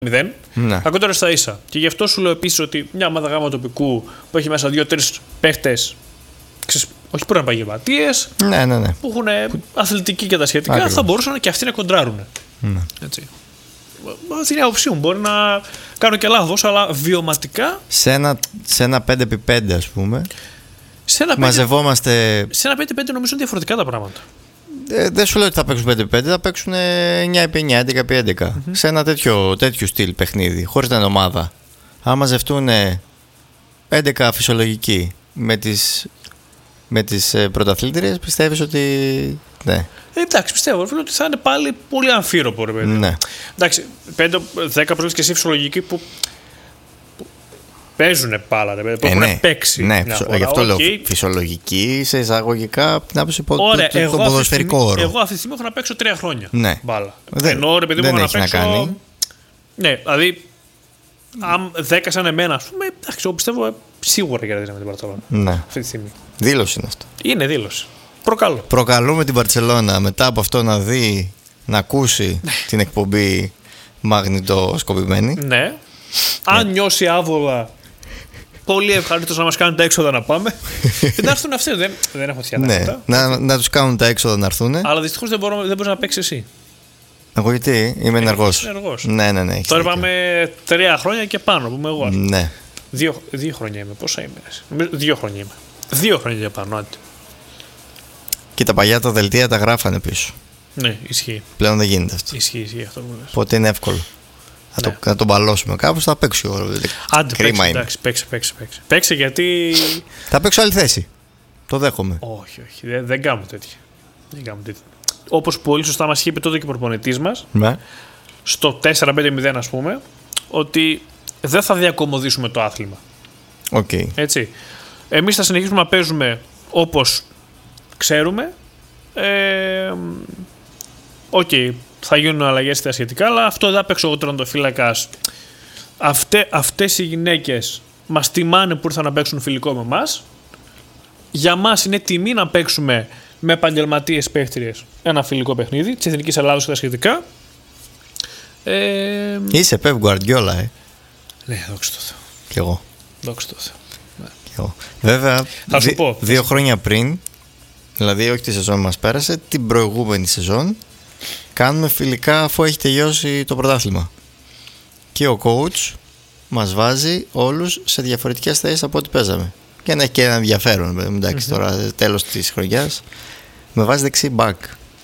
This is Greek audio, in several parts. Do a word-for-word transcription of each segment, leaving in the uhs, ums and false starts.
μηδέν, Ναι. ακόμη στα ίσα. Και γι' αυτό σου λέω επίσης ότι μια ομάδα γάμα τοπικού που έχει μέσα δύο-τρεις παίχτες, όχι πρώην επαγγελματίες, Ναι, ναι, ναι. που έχουν αθλητική και τα σχετικά, Ακριβώς. θα μπορούσαν και αυτοί να κοντράρουν. Ναι. Έτσι. Αυτή είναι η άποψή μου. Μπορεί να κάνω και λάθος, αλλά βιωματικά. Σε ένα, σε ένα πέντε επί πέντε, ας πούμε, Σε ένα πέντε μαζευόμαστε. σε ένα πέντε επί πέντε νομίζω είναι διαφορετικά τα πράγματα. Ε, δεν σου λέω ότι θα παίξουν πέντε επί πέντε, θα παίξουν εννιά επί εννιά, έντεκα επί έντεκα. Mm-hmm. Σε ένα τέτοιο, τέτοιο στυλ παιχνίδι, χωρίς να είναι ομάδα. Αν μαζευτούν έντεκα φυσιολογικοί με τις, με τις πρωταθλήτριες, πιστεύεις ότι. Ναι. Ε, εντάξει, πιστεύω φίλε, ότι θα είναι πάλι πολύ αμφίροπο. Ρε, παιδί. Ναι. Εντάξει, πέντε δέκα προσθέτει και εσύ φυσιολογικοί που, που παίζουν μπάλα, ρε, που Ε, έχουν ναι. παίξει. Ναι, μια φυσιο, φορά. γι' αυτό Okay. λέω φυσιολογική σε εισαγωγικά από την άποψη από Ωραία, το, το, εγώ το ποδοσφαιρικό αυτή, όρο. εγώ αυτή τη στιγμή έχω να παίξω τρία χρόνια Ναι. μπάλα. Δεν, Ενώ ρε παιδί μου δεν έχω έχει να παίξω. να κάνει. Ναι, δηλαδή. Αν δέκα σαν εμένα, α πούμε, εντάξει, εγώ πιστεύω ε, σίγουρα κερδίζαμε την Μπαρτσελόνα. Ναι. Αυτή τη στιγμή. Δήλωση είναι αυτό. Είναι δήλωση. Προκαλώ. Προκαλούμε την Μπαρτσελόνα μετά από αυτό να δει, να ακούσει την εκπομπή μαγνητοσκοπημένη. Ναι. Αν νιώσει άβολα, πολύ ευχαρίστως να μας κάνουν τα έξοδα να πάμε. Και να έρθουν αυτοί. Δεν, δεν έχω θεία Ναι, τα να, να τους κάνουν τα έξοδα να έρθουν. Αλλά δυστυχώς δεν, μπορώ, δεν μπορείς να παίξεις εσύ. Εγώ γιατί είμαι ενεργός. ενεργός. Ναι, ναι, ναι. έχεις Τώρα δίκιο. πάμε τρία χρόνια και πάνω που είμαι εγώ. ας πούμε. Ναι. Δύο, δύο χρόνια είμαι. Πόσα είμαι. εσύ? Νομίζω Δύο χρόνια είμαι. Δύο χρόνια και πάνω. Άντε. Και τα παλιά τα δελτία τα γράφανε πίσω. Ναι, ισχύει. Πλέον δεν γίνεται αυτό. Ισχύει, ισχύει αυτό που λες. Οπότε είναι εύκολο. Να, Ναι. το, να τον μπαλώσουμε κάπως, θα παίξω εγώ. Άντε, Κρίμα παίξε, είναι. εντάξει, παίξε, παίξε, παίξε. Παίξε γιατί. Θα παίξω άλλη θέση. Το δέχομαι. όχι, όχι. Δεν, δεν κάνουμε τέτοια. Δεν κάνουμε τέτοια. Όπως πολύ σωστά μας είχε πει τότε και ο προπονητής μας, Ναι. στο τέσσερα πέντε μηδέν ας πούμε, ότι δεν θα διακομωδήσουμε το άθλημα. Οκ. Έτσι. Εμείς θα συνεχίσουμε να παίζουμε όπως ξέρουμε. Ε, Οκ, okay, θα γίνουν αλλαγές στα σχετικά, αλλά αυτό δεν θα παίξω εγώ τερματοφύλακας. Αυτέ, αυτές οι γυναίκες μας τιμάνε που ήρθαν να παίξουν φιλικό με εμάς. Για μας είναι τιμή να παίξουμε με επαγγελματίες παίχτριες ένα φιλικό παιχνίδι της Εθνικής Ελλάδος και τα σχετικά. Ε, Είσαι Pep Guardiola, ε. ναι, δόξα τω Θεώ. Κι εγώ. Δόξα τω Θεώ. Κι εγώ. Βέβαια, Θα σου δι- πω. δύο χρόνια πριν, δηλαδή όχι τη σεζόν που μας πέρασε, την προηγούμενη σεζόν, κάνουμε φιλικά αφού έχει τελειώσει το πρωτάθλημα. Και ο coach μας βάζει όλους σε διαφορετικές θέσεις από ό,τι παίζαμε. Και να έχει και ένα ενδιαφέρον. Εντάξει, mm-hmm. τώρα τέλος της χρονιάς με βάζει δεξί back.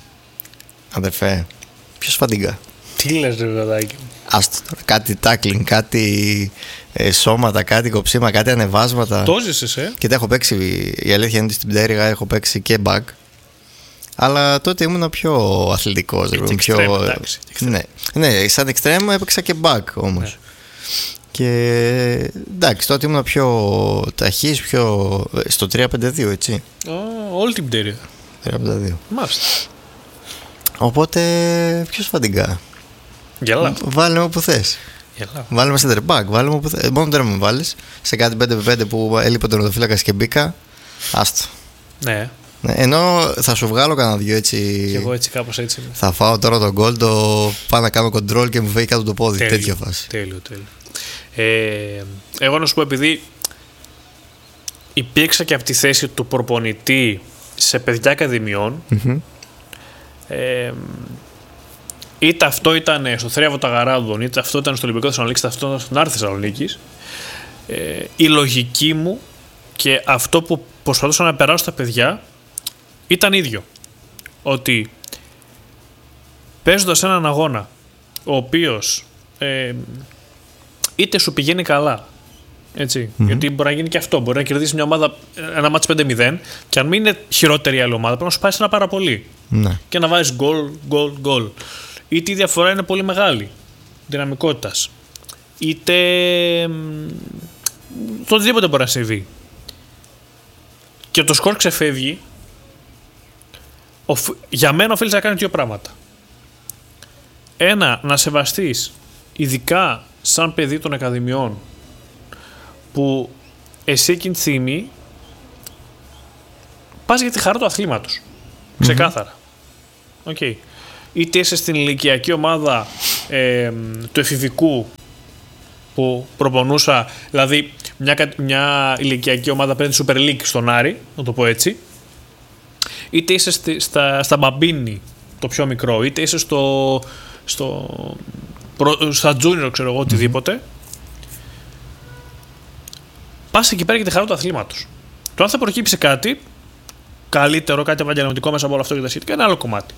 Αδερφέ, ποιος φαντίγκα. Τι λες ρε παιδάκι. Άστο τώρα, κάτι tackling, κάτι ε, σώματα, κάτι κοψίμα, κάτι ανεβάσματα. Το ζήσες, ε. Και τα έχω παίξει, η αλήθεια είναι ότι στην πτέρυγα έχω παίξει και back. Αλλά τότε ήμουν πιο αθλητικός. Και πιο... extreme, εντάξει, ναι. ναι, σαν extreme έπαιξα και back όμως. Ναι. Και εντάξει, τότε ήμουν πιο ταχύς, πιο... στο τρία πέντε δύο, έτσι. Oh, όλη την πτέρυγα. τρία πέντε δύο. Μάλιστα. Οπότε, ποιος φαντικά. Γελάω. Βάλε με όπου θες. Γελάω. Βάλε με center back, βάλε με όπου θες. Μόνο τώρα με βάλεις. Σε κάτι πέντε επί πέντε που έλειπε ο τερματοφύλακας και μπήκα. Άστο. Ναι. Ναι, ενώ θα σου βγάλω κανένα δυο έτσι. Και εγώ έτσι κάπως έτσι είμαι. Θα φάω τώρα τον γκολ, το πάω να κάνω control και μου φύγει κάτω το πόδι. Τέλειο, Τέτοια φάση. Τέλειο, τέλειο. Ε, εγώ να σου πω, επειδή υπήρξα και από τη θέση του προπονητή σε παιδιά ακαδημιών, Mm-hmm. ε, είτε αυτό ήταν στο Θρίαβο Ταγαράδων, είτε αυτό ήταν στο Ολυμπικό Θεσσαλονίκης, είτε αυτό ήταν στον Άρη Θεσσαλονίκης, ε, η λογική μου και αυτό που προσπαθούσα να περάσω στα παιδιά ήταν ίδιο. Ότι παίζοντας έναν αγώνα ο οποίος ε, είτε σου πηγαίνει καλά, έτσι, mm-hmm. γιατί μπορεί να γίνει και αυτό, μπορεί να κερδίσει μια ομάδα ένα μάτς πέντε μηδέν και αν μην είναι χειρότερη άλλη ομάδα πρέπει να σου πάει σε ένα πάρα πολύ Ναι. και να βάζεις γκολ, γκολ, γκολ, είτε η διαφορά είναι πολύ μεγάλη δυναμικότητας, είτε το οτιδήποτε μπορεί να συμβεί και το σκορ ξεφεύγει, για μένα οφείλεις να κάνεις δύο πράγματα. Ένα, να σεβαστείς ειδικά σαν παιδί των ακαδημιών που εσύ εκείνη τη στιγμή πας για τη χαρά του αθλήματος. Ξεκάθαρα. Mm-hmm. Okay. Είτε είσαι στην ηλικιακή ομάδα ε, του εφηβικού που προπονούσα, δηλαδή μια, μια ηλικιακή ομάδα παίρνει Super League στον Άρη, να το πω έτσι, είτε είσαι στη, στα, στα Μπαμπίνι το πιο μικρό, είτε είσαι στο, στο, προ, στα Junior, ξέρω εγώ, οτιδήποτε, πας εκεί πέρα και τη χαρά του αθλήματος. Το αν θα προκύψει κάτι καλύτερο, κάτι επαγγελματικό μέσα από όλο αυτό και τα σχετικά, είναι άλλο κομμάτι.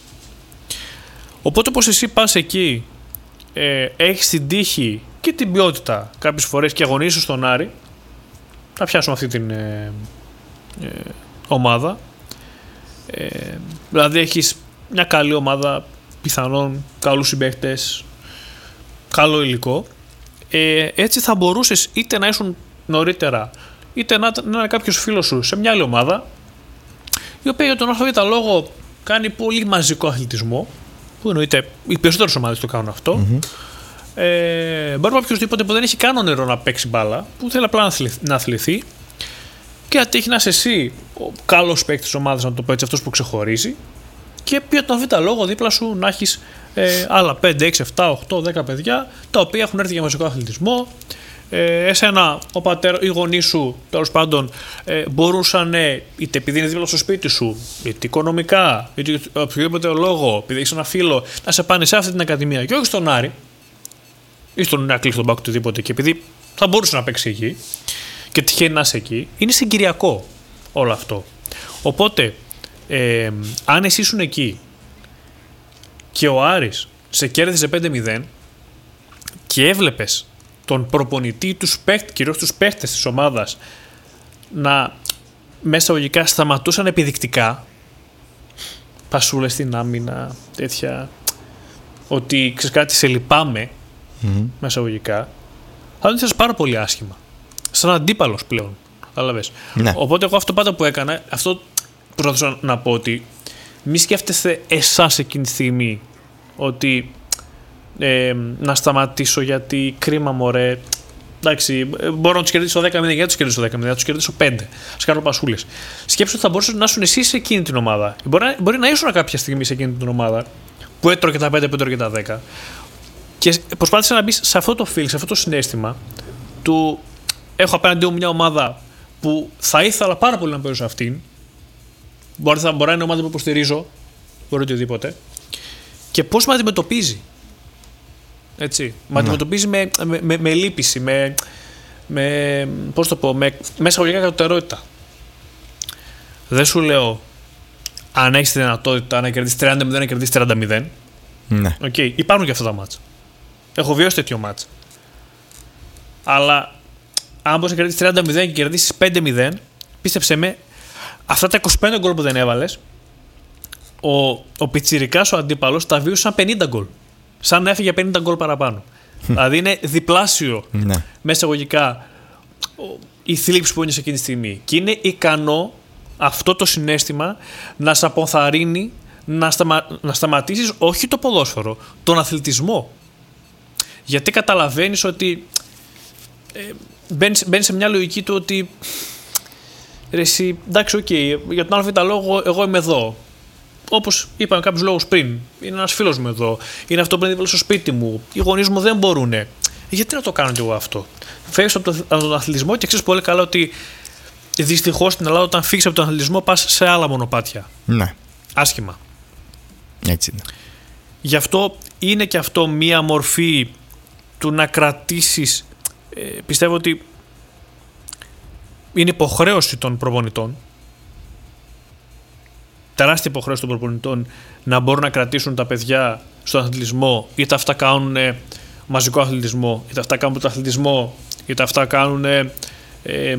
Οπότε, όπως εσύ πας εκεί, ε, έχεις την τύχη και την ποιότητα κάποιες φορές και αγωνίζεις στον Άρη, να πιάσουμε αυτή την ε, ε, ομάδα. Ε, δηλαδή, έχεις μια καλή ομάδα, πιθανόν καλούς συμπαίκτες, καλό υλικό. Ε, έτσι θα μπορούσες είτε να ήσουν νωρίτερα, είτε να, να είναι κάποιος φίλος σου σε μια άλλη ομάδα, η οποία για τον ΑΒ λόγο κάνει πολύ μαζικό αθλητισμό, που εννοείται οι περισσότερες ομάδες το κάνουν αυτό. Mm-hmm. Ε, μπορεί να οποιοδήποτε που δεν έχει καν νερό να παίξει μπάλα, που θέλει απλά να αθληθεί, και να τύχει να είσαι εσύ ο καλός παίκτης της ομάδας, να το πω έτσι, αυτός που ξεχωρίζει, και για τον ΑΒ λόγο δίπλα σου να έχεις ε, άλλα πέντε, έξι, επτά, οκτώ, δέκα παιδιά, τα οποία έχουν έρθει για μαζικό αθλητισμό. Ε, εσένα, ο πατέρα, οι γονείς σου, τέλος πάντων, ε, μπορούσαν, ε, είτε επειδή είναι δίπλα στο σπίτι σου, είτε οικονομικά, είτε οποιοδήποτε λόγο, επειδή έχεις ένα φίλο, να σε πάνε σε αυτή την ακαδημία και όχι στον Άρη, ή στον Ηρακλή, στον Πάκο, οτιδήποτε, και επειδή θα μπορούσε να παίξει εκεί και τυχαίνει να είσαι εκεί, είναι συγκυριακό όλο αυτό. Οπότε, ε, αν εσύ ήσουν εκεί και ο Άρης σε κέρδισε πέντε μηδέν και έβλεπες τον προπονητή, τους παίχτες, κυρίως τους παίχτες της ομάδας, να μέσα λογικά σταματούσαν επιδεικτικά, πασούλες στην άμυνα, τέτοια, ότι ξέρεις κάτι, σε λυπάμαι, mm-hmm. μέσα λογικά, θα νιώθεις πάρα πολύ άσχημα. Σαν αντίπαλος πλέον. Καταλαβες. Ναι. Οπότε εγώ αυτό πάντα που έκανα, αυτό προσπαθούσα να πω, ότι μη σκέφτεστε εσάς εκείνη τη στιγμή ότι ε, να σταματήσω γιατί κρίμα μωρέ. Εντάξει, μπορώ να τους κερδίσω δέκα μηδέν, γιατί τους κερδίσω δέκα μηδέν, να τους κερδίσω πέντε. Ας κάνω πασούλες. Σκέψου ότι θα μπορούσες να ήσουν εσύ σε εκείνη την ομάδα. Μπορεί να, μπορεί να ήσουν κάποια στιγμή σε εκείνη την ομάδα που έτρωγε τα πέντε, που έτρωγε τα δέκα. Και προσπάθησε να μπει σε αυτό το feel, σε αυτό το συναίσθημα του έχω απέναντί μου μια ομάδα που θα ήθελα πάρα πολύ να παίζω σε αυτήν. Μπορεί, θα, μπορεί να είναι ομάδα που υποστηρίζω, μπορεί οτιδήποτε. Και πώς με αντιμετωπίζει. Έτσι. Ναι. Με αντιμετωπίζει με, με, με, με λύπηση, με, με, πώς το πω, με, μέσα από κατωτερότητα. Δεν σου λέω αν έχεις τη δυνατότητα να κερδίσεις τριάντα μηδέν, να κερδίσεις τριάντα μηδέν. Ναι. Okay. Υπάρχουν και αυτά τα μάτσα. Έχω βιώσει τέτοιο μάτσα. Αλλά αν μπορείς να κερδίσεις τριάντα μηδέν και κερδίσεις πέντε μηδέν, πίστεψε με, αυτά τα είκοσι πέντε γκολ που δεν έβαλες, ο, ο πιτσιρικάς ο αντίπαλος τα βίωσε σαν πενήντα γκολ. Σαν να έφυγε πενήντα γκολ παραπάνω. Δηλαδή είναι διπλάσιο ναι. μέσα εγωγικά η θλίψη που είναι σε εκείνη τη στιγμή. Και είναι ικανό αυτό το συναίσθημα να σε αποθαρρύνει να, σταμα... να σταματήσεις όχι το ποδόσφαιρο, τον αθλητισμό. Γιατί καταλαβαίνεις ότι ε, μπαίνεις, μπαίνεις σε μια λογική του ότι ρε εσύ, εντάξει, οκ, okay, για τον ΑΒ λόγο εγώ είμαι εδώ. Όπως είπαμε κάποιους λόγους πριν, είναι ένας φίλος μου εδώ, είναι αυτό που είναι δίπλα στο σπίτι μου, οι γονείς μου δεν μπορούν. Γιατί να το κάνω κι εγώ αυτό? Φεύγεις από, το, από τον αθλητισμό και ξέρεις πολύ καλά ότι δυστυχώς στην Ελλάδα όταν φύγεις από τον αθλητισμό πας σε άλλα μονοπάτια. Ναι. Άσχημα. Έτσι είναι. Γι' αυτό είναι και αυτό μία μορφή του να κρατήσεις, ε, πιστεύω ότι είναι υποχρέωση των προπονητών, τεράστια υποχρέωση των προπονητών να μπορούν να κρατήσουν τα παιδιά στον αθλητισμό, είτε αυτά κάνουν ε, μαζικό αθλητισμό, είτε αυτά κάνουν πρωταθλητισμό, είτε αυτά κάνουν ε, ε, ε,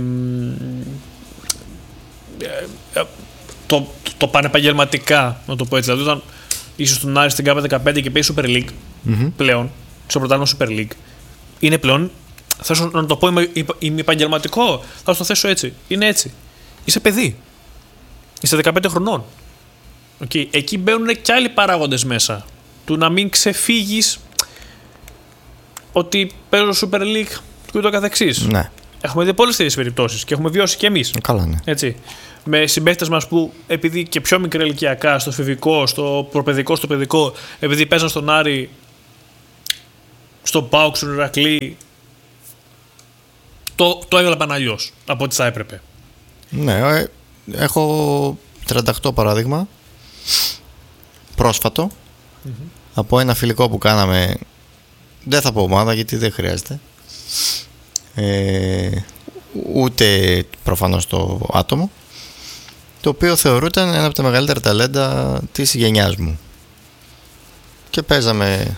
ε, το, το πανεπαγγελματικά, να το πω έτσι. Δηλαδή, όταν είσαι στον Άρη στην ΚΑΠ δεκαπέντε και παίζει Super League mm-hmm. πλέον, στο πρωτάθλημα Super League, είναι πλέον, θα να το πω είμαι επαγγελματικό, θα το θέσω έτσι. Είναι έτσι. Είσαι παιδί. Είσαι δεκαπέντε χρονών. Okay. Εκεί μπαίνουν και άλλοι παράγοντες μέσα. Του να μην ξεφύγεις ότι παίζω Super League και ούτω καθεξής. Ναι. Έχουμε δει πολλές τέτοιες περιπτώσεις και έχουμε βιώσει και εμείς. Καλά, ναι. Έτσι. Με συμπαίκτες μας που επειδή και πιο μικρά ηλικιακά, στο εφηβικό, στο προπαιδικό, στο παιδικό, επειδή παίζαν στον Άρη, στο ΠΑΟΚ, στον Ηρακλή. Το, το έβλεπαν αλλιώς από ό,τι θα έπρεπε. Ναι, ε, έχω τριάντα οκτώ παράδειγμα πρόσφατο mm-hmm. από ένα φιλικό που κάναμε. Δεν θα πω ομάδα γιατί δεν χρειάζεται. Ε, ούτε προφανώς το άτομο, το οποίο θεωρούταν ένα από τα μεγαλύτερα ταλέντα της γενιάς μου. Και παίζαμε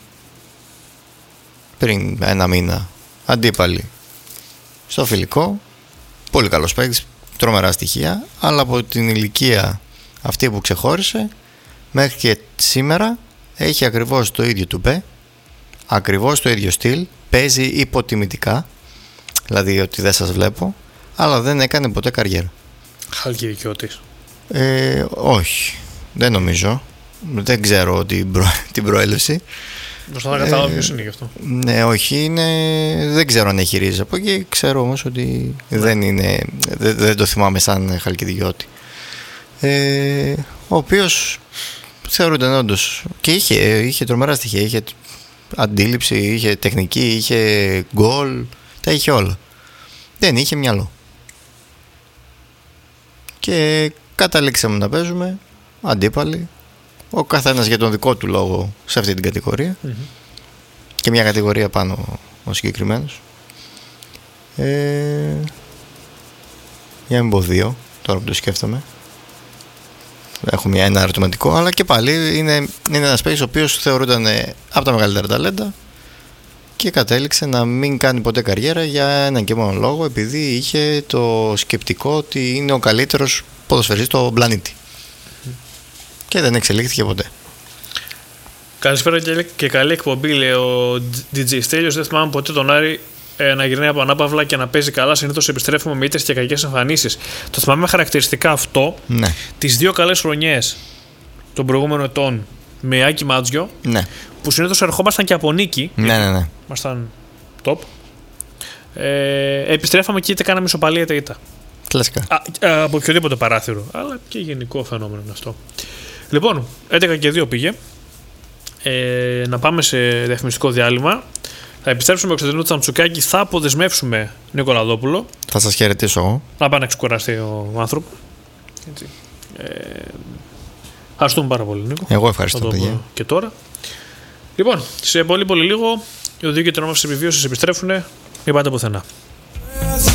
πριν ένα μήνα αντίπαλοι στο φιλικό. Πολύ καλός παίκτης, τρομερά στοιχεία, αλλά από την ηλικία αυτή που ξεχώρισε μέχρι και σήμερα έχει ακριβώς το ίδιο τουπέ, ακριβώς το ίδιο στυλ, παίζει υποτιμητικά, δηλαδή ότι δεν σας βλέπω, αλλά δεν έκανε ποτέ καριέρα. Χαλκιδικιώτης. Ε, όχι, δεν νομίζω. Δεν ξέρω την, προ... την προέλευση. Μπροστά να καταλάβω ποιος είναι γι' αυτό. Ναι, όχι, είναι... δεν ξέρω αν έχει ρίζες από εκεί. Ξέρω όμως ότι ναι. δεν είναι, δεν, δεν το θυμάμαι σαν Χαλκιδικιώτη. Ε, ο οποίος θεωρούνταν όντως και είχε, είχε τρομερά στοιχεία. Είχε αντίληψη, είχε τεχνική, είχε γκολ, τα είχε όλα. Δεν είχε μυαλό. Και καταλήξαμε να παίζουμε αντίπαλοι, ο καθένας για τον δικό του λόγο σε αυτή την κατηγορία mm-hmm. και μια κατηγορία πάνω ο συγκεκριμένος. Ε, για να μην πω δύο, τώρα που το σκέφτομαι. Έχουμε ένα ερωτηματικό, αλλά και πάλι είναι, είναι ένα space ο οποίος θεωρούνταν από τα μεγαλύτερα ταλέντα και κατέληξε να μην κάνει ποτέ καριέρα για έναν και μόνο λόγο, επειδή είχε το σκεπτικό ότι είναι ο καλύτερος ποδοσφαιριστής στον πλανήτη. Mm. Και δεν εξελίχθηκε ποτέ. Καλησπέρα και καλή εκπομπή, λέει ο ντι τζέι Στέλιος. Δεν θυμάμαι ποτέ τον Άρη ε, να γυρνάει από ανάπαυλα και να παίζει καλά. Συνήθως επιστρέφουμε με ήττες και κακές εμφανίσεις. Το θυμάμαι χαρακτηριστικά αυτό. Ναι. Τις δύο καλές χρονιές των προηγούμενων ετών με Άκη Μάτζιο. Ναι. Που συνήθως ερχόμασταν και από νίκη. Ναι, ναι, ναι. Ήμασταν top. Ε, επιστρέφαμε και είτε κάναμε ισοπαλία είτε ήττα. Κλασικά. Α, α, από οποιοδήποτε παράθυρο. Αλλά και γενικό φαινόμενο είναι αυτό. Λοιπόν, έντεκα και δύο πήγε. Ε, να πάμε σε διαφημιστικό διάλειμμα. Θα επιστρέψουμε με Κωνσταντίνο Τσαμτσουκάκη. Θα αποδεσμεύσουμε Νικολαδόπουλο. Θα σας χαιρετήσω εγώ. Να πάει να ξεκουραστεί ο άνθρωπο. Έτσι. Ε, ευχαριστούμε πάρα πολύ, Νίκο. Εγώ ευχαριστώ, παιδιά. Και τώρα. Λοιπόν, σε πολύ πολύ λίγο οι οδηγοί και τρόμες επιβίωσης επιστρέφουν. Μην πάτε πουθενά.